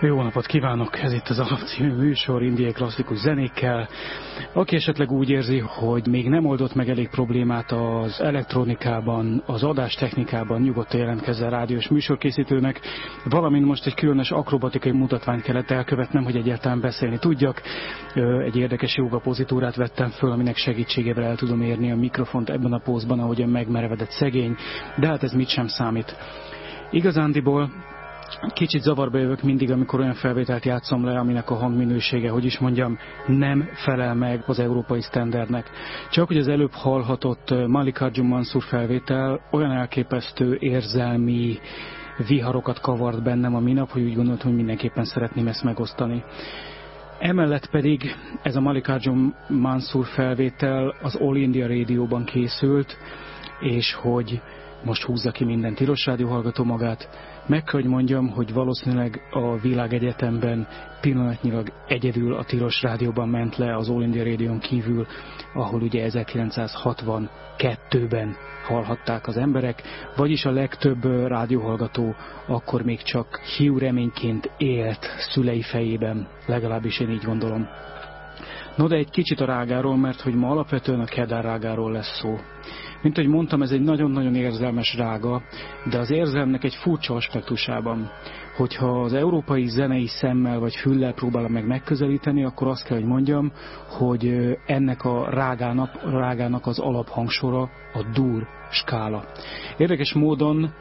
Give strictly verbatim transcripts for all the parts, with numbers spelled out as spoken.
Jó napot kívánok! Ez itt az Alapcímű műsor indiai klasszikus zenékkel. Aki esetleg úgy érzi, hogy még nem oldott meg elég problémát az elektronikában, az adástechnikában, nyugodtan jelentkezzen rádiós műsorkészítőnek, valamint most egy különös akrobatikai mutatványt kellett elkövetnem, hogy egyáltalán beszélni tudjak. Egy érdekes jóga pozitúrát vettem föl, aminek segítségével el tudom érni a mikrofont ebben a pózban, ahogyan megmerevedett szegény, de hát ez mit sem számít. Igazándiból kicsit zavarba jövök mindig, amikor olyan felvételt játszom le, aminek a hangminősége, hogy is mondjam, nem felel meg az európai sztenderdnek. Csak hogy az előbb hallhatott Mallikarjun Mansur felvétel olyan elképesztő érzelmi viharokat kavart bennem a minap, hogy úgy gondoltam, hogy mindenképpen szeretném ezt megosztani. Emellett pedig ez a Mallikarjun Mansur felvétel az All India Rádióban készült, és hogy most húzza ki minden tilos rádió hallgató magát. Meg kell, hogy mondjam, hogy valószínűleg a világegyetemben pillanatnyilag egyedül a tilos rádióban ment le az All India Rádión kívül, ahol ugye ezerkilencszázhatvankettőben hallhatták az emberek, vagyis a legtöbb rádióhallgató akkor még csak hiú reményként élt szülei fejében, legalábbis én így gondolom. No, de egy kicsit a rágáról, mert hogy ma alapvetően a Kedár rágáról lesz szó. Mint ahogy mondtam, ez egy nagyon-nagyon érzelmes rága, de az érzelmnek egy furcsa aspektusában. Hogyha az európai zenei szemmel vagy füllel próbálom meg megközelíteni, akkor azt kell, hogy mondjam, hogy ennek a rágának, a rágának az alaphangsora a dur skála. Érdekes módon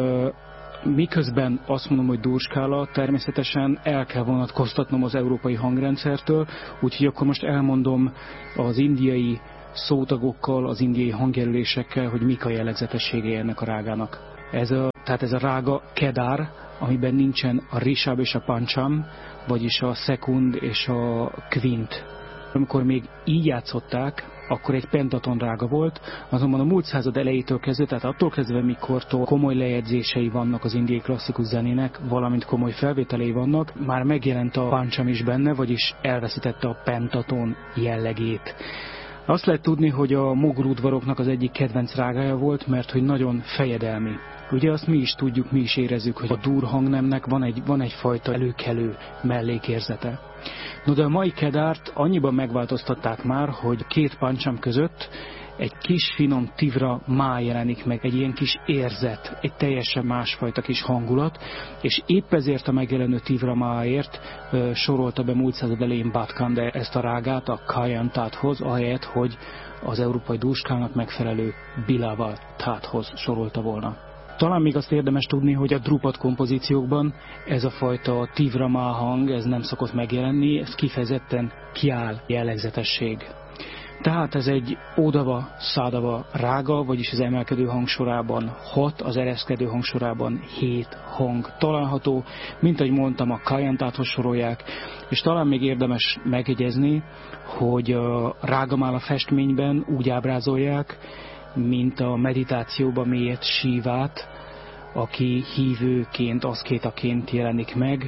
miközben azt mondom, hogy durskála, természetesen el kell vonatkoztatnom az európai hangrendszertől, úgyhogy akkor most elmondom az indiai szótagokkal, az indiai hangjelölésekkel, hogy mik a jellegzetességei ennek a rágának. Ez a, tehát ez a rága Kedár, amiben nincsen a risab és a pancham, vagyis a szekund és a kvint. Amikor még így játszották, akkor egy pentaton rága volt, azonban a múlt század elejétől kezdve, tehát attól kezdve, mikortól komoly lejegyzései vannak az indiai klasszikus zenének, valamint komoly felvételei vannak, már megjelent a pancham is benne, vagyis elveszítette a pentaton jellegét. Azt lehet tudni, hogy a mogul udvaroknak az egyik kedvenc rágája volt, mert hogy nagyon fejedelmi. Ugye azt mi is tudjuk, mi is érezzük, hogy a dur hangnemnek van, egy, van egyfajta előkelő mellékérzete. No, de a mai Kedárt annyiban megváltoztatták már, hogy két pancham között egy kis finom tivra má jelenik meg, egy ilyen kis érzet, egy teljesen másfajta kis hangulat, és épp ezért a megjelenő tivra máért ö, sorolta be múlt század elején Bhatkande ezt a rágát a Kayan Táthoz, ahelyett, hogy az európai durskának megfelelő Bilaval Táthoz sorolta volna. Talán még azt érdemes tudni, hogy a Drupad kompozíciókban ez a fajta tivra má hang, ez nem szokott megjelenni, ez kifejezetten kiáll jellegzetesség. Tehát ez egy Ódava Szádava rága, vagyis az emelkedő hangsorában hat, az ereszkedő hangsorában hét hang található, mint ahogy mondtam, a Kajantáthoz sorolják, és talán még érdemes megjegyezni, hogy a Rágamála festményben úgy ábrázolják, mint a meditációban mélyett Sívát, aki hívőként, aszkétaként jelenik meg,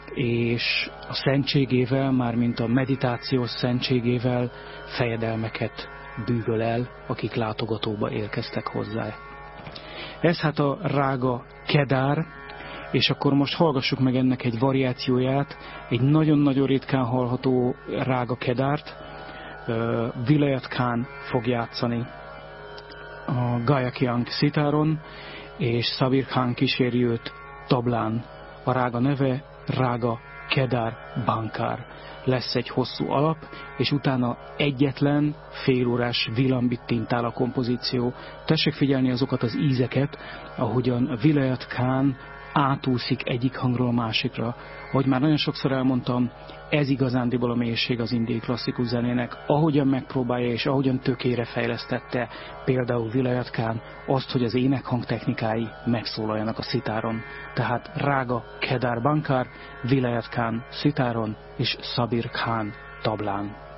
és a szentségével, mármint a meditációs szentségével fejedelmeket bűvöl el, akik látogatóba érkeztek hozzá. Ez hát a rága Kedár, és akkor most hallgassuk meg ennek egy variációját, egy nagyon-nagyon ritkán hallható rága Kedárt, Vilayat Khan fog játszani a Gayakiang szitáron, és Sabir Khan kíséri őt tablán. A rága neve Rága Kedár Bankár. Lesz egy hosszú alap, és utána egyetlen félórás vilambit tintál a kompozíció. Tessék figyelni azokat az ízeket, ahogyan Vilayat Khan átúszik egyik hangról a másikra. Ahogy már nagyon sokszor elmondtam, ez igazándiból a mélység az indiai klasszikus zenének, ahogyan megpróbálja és ahogyan tökére fejlesztette például Vilayat Khan azt, hogy az énekhang technikái megszólaljanak a szitáron. Tehát Rága Kedár Bankár, Vilayat Khan szitáron és Sabir Khan tablán.